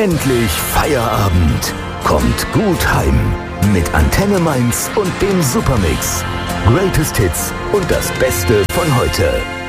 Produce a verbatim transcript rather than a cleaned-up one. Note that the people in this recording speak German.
Endlich Feierabend. Kommt gut heim mit Antenne Mainz und dem Supermix. Greatest Hits und das Beste von heute.